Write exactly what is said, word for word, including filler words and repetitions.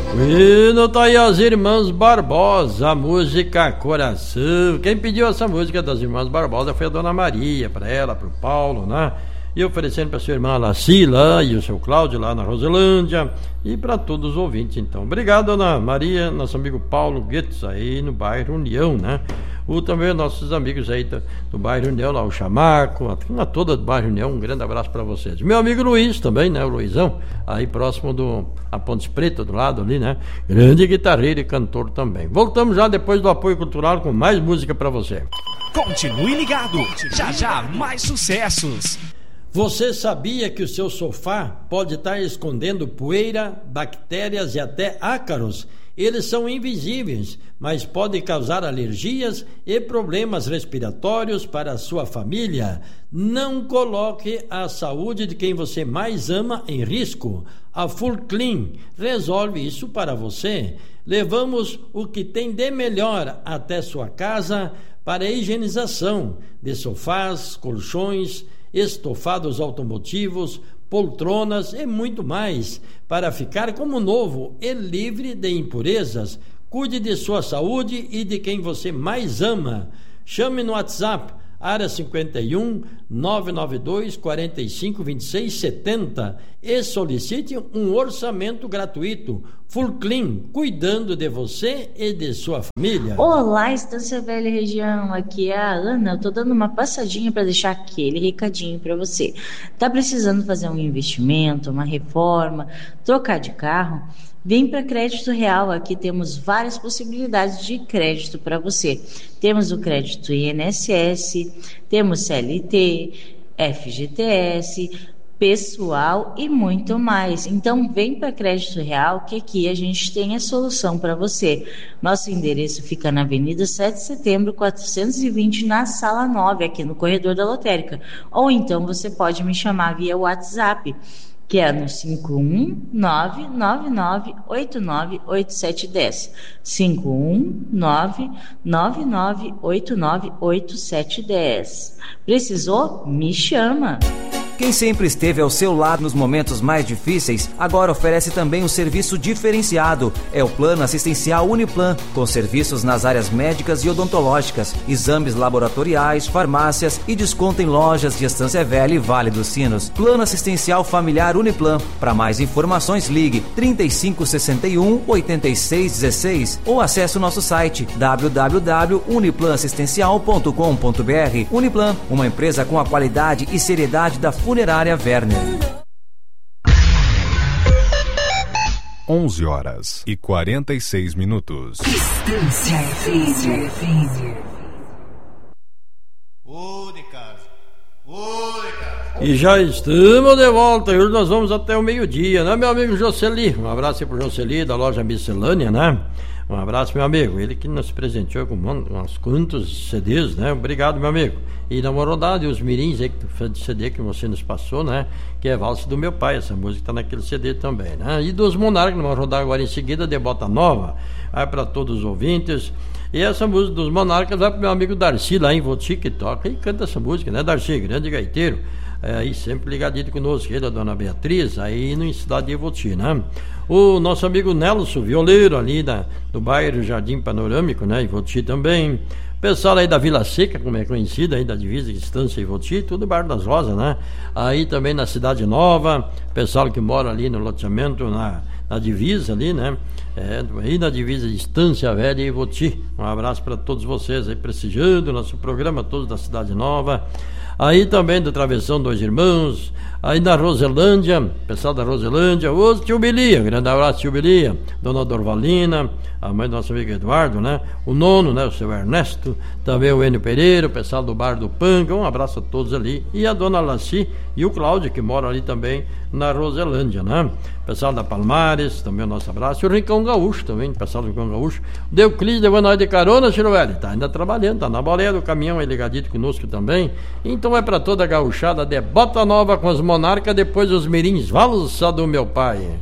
E não tá aí as Irmãs Barbosa, a música Coração. Quem pediu essa música das Irmãs Barbosa foi a Dona Maria, para ela, para o Paulo, né? E oferecendo para sua irmã Lacila e o seu Cláudio lá na Roselândia e para todos os ouvintes, então. Obrigado, Dona Maria, nosso amigo Paulo Guedes aí no bairro União, né? O também nossos amigos aí do, do bairro União, lá o Chamaco, a turma toda do bairro União, um grande abraço para vocês. Meu amigo Luiz também, né? O Luizão, aí próximo do a Pontes Preta, do lado ali, né? Grande guitarreiro e cantor também. Voltamos já depois do apoio cultural com mais música para você. Continue ligado, já já mais sucessos. Você sabia que o seu sofá pode estar escondendo poeira, bactérias e até ácaros? Eles são invisíveis, mas podem causar alergias e problemas respiratórios para a sua família. Não coloque a saúde de quem você mais ama em risco. A Full Clean resolve isso para você. Levamos o que tem de melhor até sua casa para a higienização de sofás, colchões, estofados automotivos, poltronas e muito mais, para ficar como novo e livre de impurezas. Cuide de sua saúde e de quem você mais ama. Chame no WhatsApp área cinquenta e um, nove nove dois, quarenta e cinco, vinte e seis, setenta e solicite um orçamento gratuito. Full Clean, cuidando de você e de sua família. Olá, Estância Velha Região, aqui é a Ana. Eu tô dando uma passadinha para deixar aquele recadinho para você. Tá precisando fazer um investimento, uma reforma, trocar de carro? Vem para Crédito Real, aqui temos várias possibilidades de crédito para você. Temos o crédito I N S S, temos C L T, F G T S, pessoal e muito mais. Então vem para Crédito Real que aqui a gente tem a solução para você. Nosso endereço fica na Avenida sete de Setembro, quatrocentos e vinte, na Sala nove, aqui no corredor da lotérica. Ou então você pode me chamar via WhatsApp, que é no cinco um nove nove nove oito nove oito sete um zero. cinco um nove nove nove oito nove oito sete um zero. Precisou? Me chama! Quem sempre esteve ao seu lado nos momentos mais difíceis, agora oferece também um serviço diferenciado. É o Plano Assistencial Uniplan, com serviços nas áreas médicas e odontológicas, exames laboratoriais, farmácias e desconto em lojas de Estância Velha e Vale dos Sinos. Plano Assistencial Familiar Uniplan. Para mais informações, ligue trinta e cinco sessenta e um, oitenta e seis dezesseis ou acesse o nosso site w w w ponto uniplan assistencial ponto com ponto b r. Uniplan, uma empresa com a qualidade e seriedade da Funerária Werner. onze horas e quarenta e seis minutos. Estância F M. Ô de casa. Ô de casa. E já estamos de volta. Hoje nós vamos até o meio-dia, né, meu amigo Jocely? Um abraço aí pro Jocely da loja Miscelânea, né? Um abraço, meu amigo. Ele que nos presenteou com uns quantos C Ds, né? Obrigado, meu amigo. E na Morodade, os mirins aí, de C D que você nos passou, né? Que é Valsa do Meu Pai. Essa música tá naquele C D também, né? E dos Monarcas, nós vamos rodar agora em seguida de Bota Nova. Vai para todos os ouvintes. E essa música dos Monarcas vai pro meu amigo Darcy lá em Voti, que toca e canta essa música, né, Darcy? Grande gaiteiro. É, aí sempre ligadinho conosco, ele, a dona Beatriz, aí no cidade de Voti, né? O nosso amigo Nelson, violeiro ali da, do bairro Jardim Panorâmico, né? Em Voti também. Pessoal aí da Vila Seca, como é conhecida, aí da divisa Estância e Voti, tudo bairro das Rosas, né? Aí também na Cidade Nova, pessoal que mora ali no loteamento, na, na divisa ali, né? É, aí na divisa Estância Velha e Voti. Um abraço para todos vocês aí prestigiando o nosso programa, todos da Cidade Nova. Aí também do Travessão Dois Irmãos, aí da Roselândia, pessoal da Roselândia, ô tio Bilia, grande abraço tio Bilia, dona Dorvalina, a mãe do nosso amigo Eduardo, né? O nono, né? O seu Ernesto, também o Enio Pereira, o pessoal do Bar do Panga, um abraço a todos ali, e a dona Laci e o Cláudio, que mora ali também na Roselândia, né? Pessoal da Palmares, também o nosso abraço, e o Rincão Gaúcho também, pessoal do Rincão Gaúcho, o Deuclides levando nós de carona, Chiro Velho, tá ainda trabalhando, tá na boleia do caminhão aí ligadito conosco também, então é para toda a gauchada de Bota Nova com os Monarcas, depois os mirins Valsa do Meu Pai.